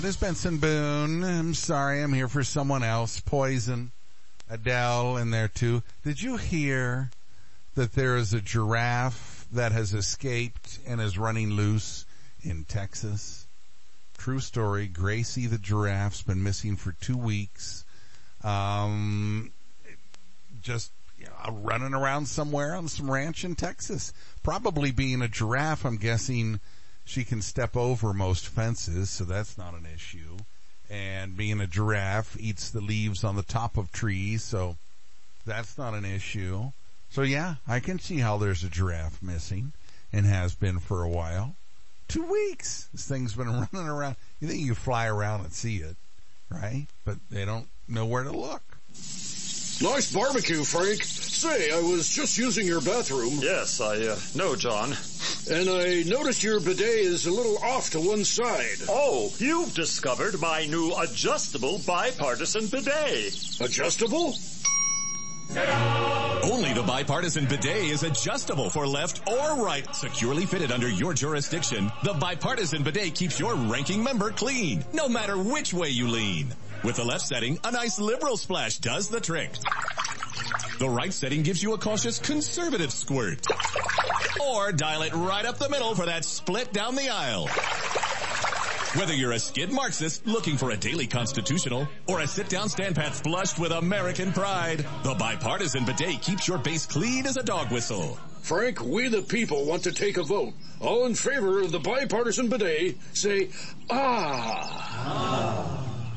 That is Benson Boone. I'm sorry, I'm here for someone else. Poison, Adele in there too. Did you hear that there is a giraffe that has escaped and is running loose in Texas? True story. Gracie the giraffe's been missing for 2 weeks. Just running around somewhere on some ranch in Texas. Probably being a giraffe, I'm guessing she can step over most fences, so that's not an issue. And being a giraffe, eats the leaves on the top of trees, so that's not an issue. So yeah, I can see how there's a giraffe missing, and has been for a while. 2 weeks, this thing's been running around. You think you fly around and see it, right? But they don't know where to look. Nice barbecue, Frank. Say, I was just using your bathroom. Yes, I know, John. And I noticed your bidet is a little off to one side. Oh, you've discovered my new adjustable bipartisan bidet. Adjustable? Only the bipartisan bidet is adjustable for left or right. Securely fitted under your jurisdiction, the bipartisan bidet keeps your ranking member clean, no matter which way you lean. With the left setting, a nice liberal splash does the trick. The right setting gives you a cautious conservative squirt. Or dial it right up the middle for that split down the aisle. Whether you're a skid Marxist looking for a daily constitutional or a sit-down stand-pat flushed with American pride, the bipartisan bidet keeps your base clean as a dog whistle. Frank, we the people want to take a vote. All in favor of the bipartisan bidet, say, ah.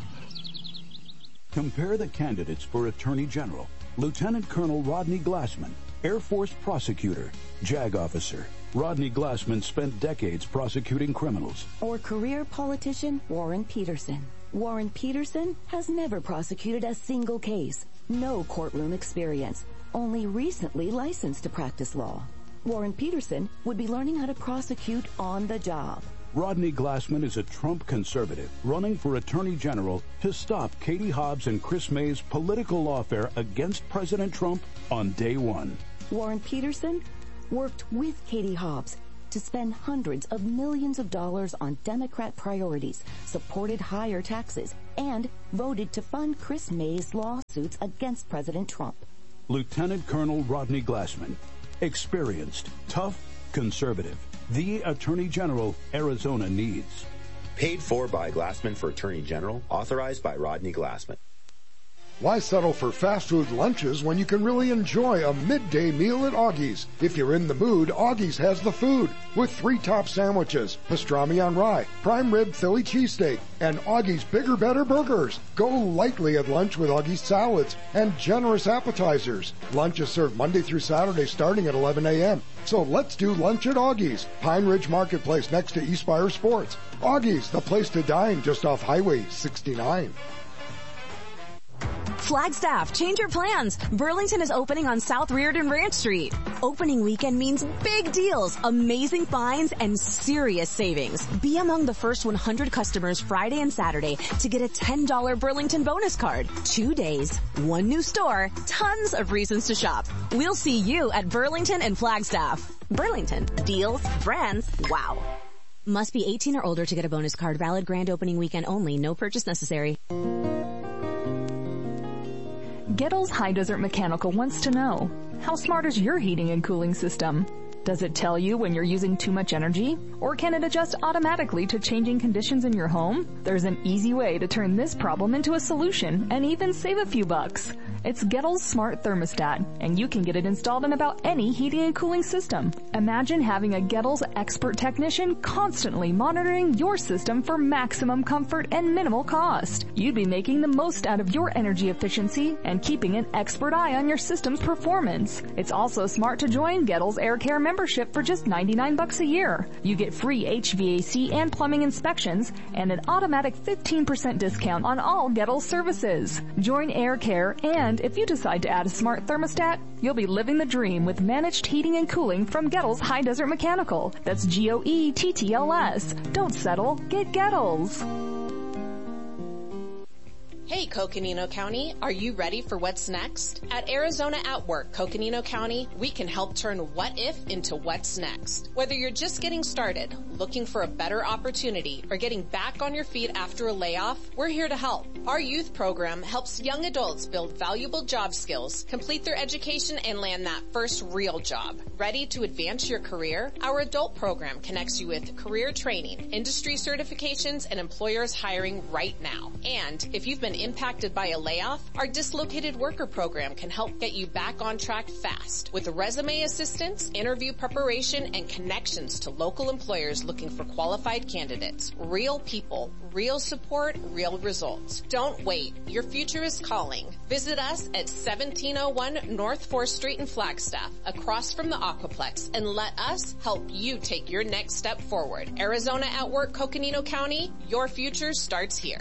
Compare the candidates for Attorney General. Lieutenant Colonel Rodney Glassman, Air Force prosecutor, JAG officer. Rodney Glassman spent decades prosecuting criminals. Or career politician Warren Peterson. Warren Peterson has never prosecuted a single case. No courtroom experience. Only recently licensed to practice law. Warren Peterson would be learning how to prosecute on the job. Rodney Glassman is a Trump conservative running for Attorney General to stop Katie Hobbs and Chris May's political lawfare against President Trump on day one. Warren Peterson worked with Katie Hobbs to spend hundreds of millions of dollars on Democrat priorities, supported higher taxes, and voted to fund Chris May's lawsuits against President Trump. Lieutenant Colonel Rodney Glassman, experienced, tough, conservative. The Attorney General Arizona needs. Paid for by Glassman for Attorney General. Authorized by Rodney Glassman. Why settle for fast food lunches when you can really enjoy a midday meal at Augie's? If you're in the mood, Augie's has the food with 3 top sandwiches, pastrami on rye, prime rib Philly cheesesteak, and Augie's Bigger Better burgers. Go lightly at lunch with Augie's salads and generous appetizers. Lunch is served Monday through Saturday starting at 11 a.m. So let's do lunch at Augie's, Pine Ridge Marketplace next to Eastspire Sports. Augie's, the place to dine just off Highway 69. Flagstaff, change your plans. Burlington is opening on South Reardon Ranch Street. Opening weekend means big deals, amazing finds, and serious savings. Be among the first 100 customers Friday and Saturday to get a $10 Burlington bonus card. 2 days, 1 new store, tons of reasons to shop. We'll see you at Burlington and Flagstaff. Burlington, deals, brands, wow. Must be 18 or older to get a bonus card. Valid grand opening weekend only. No purchase necessary. Gettles High Desert Mechanical wants to know, how smart is your heating and cooling system? Does it tell you when you're using too much energy? Or can it adjust automatically to changing conditions in your home? There's an easy way to turn this problem into a solution and even save a few bucks. It's Gettles Smart Thermostat, and you can get it installed in about any heating and cooling system. Imagine having a Gettles expert technician constantly monitoring your system for maximum comfort and minimal cost. You'd be making the most out of your energy efficiency and keeping an expert eye on your system's performance. It's also smart to join Gettles Air Care membership for just $99 a year. You get free HVAC and plumbing inspections and an automatic 15% discount on all Gettles services. Join Air Care, and if you decide to add a smart thermostat, you'll be living the dream with managed heating and cooling from Gettles High Desert Mechanical. That's GOETTLS. Don't settle. Get Gettles. Hey Coconino County, are you ready for what's next? At Arizona at Work, Coconino County, we can help turn what if into what's next. Whether you're just getting started, looking for a better opportunity, or getting back on your feet after a layoff, we're here to help. Our youth program helps young adults build valuable job skills, complete their education, and land that first real job. Ready to advance your career? Our adult program connects you with career training, industry certifications, and employers hiring right now. And if you've been impacted by a layoff, our dislocated worker program can help get you back on track fast with resume assistance, interview preparation, and connections to local employers looking for qualified candidates. Real people, real support, real results. Don't wait. Your future is calling. Visit us at 1701 North 4th Street in Flagstaff, across from the Aquaplex, and let us help you take your next step forward. Arizona at Work, Coconino County, your future starts here.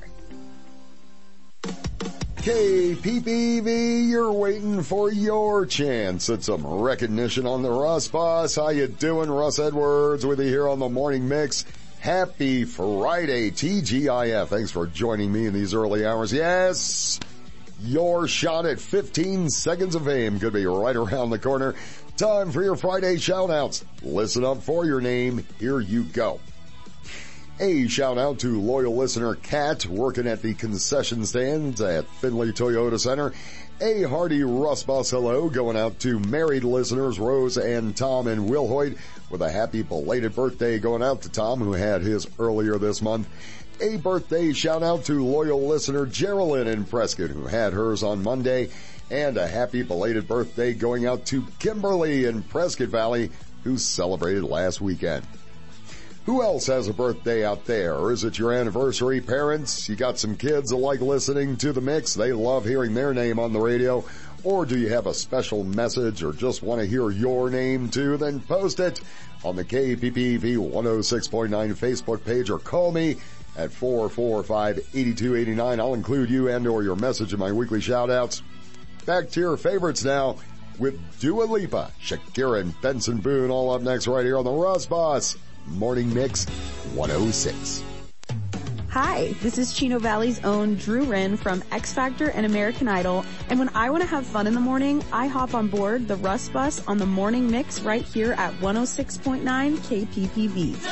KPPV, you're waiting for your chance at some recognition on the Russ Bus. How you doing? Russ Edwards with you here on the Morning Mix. Happy Friday, TGIF. Thanks for joining me in these early hours. Yes, your shot at 15 seconds of fame could be right around the corner. Time for your Friday shout-outs. Listen up for your name. Here you go. A shout-out to loyal listener Kat, working at the concession stands at Findlay Toyota Center. A hearty Russ Bus hello going out to married listeners Rose and Tom and Will Hoyt, with a happy belated birthday going out to Tom, who had his earlier this month. A birthday shout-out to loyal listener Geraldine in Prescott, who had hers on Monday. And a happy belated birthday going out to Kimberly in Prescott Valley, who celebrated last weekend. Who else has a birthday out there? Or is it your anniversary? Parents, you got some kids that like listening to the mix. They love hearing their name on the radio. Or do you have a special message or just want to hear your name too? Then post it on the KPPV 106.9 Facebook page or call me at 445-8289. I'll include you and or your message in my weekly shout-outs. Back to your favorites now with Dua Lipa, Shakira, and Benson Boone, all up next right here on the Russ Bus Morning Mix 106. Hi, this is Chino Valley's own Drew Wren from X Factor and American Idol, and when I want to have fun in the morning, I hop on board the Russ Bus on the Morning Mix right here at 106.9 KPPV.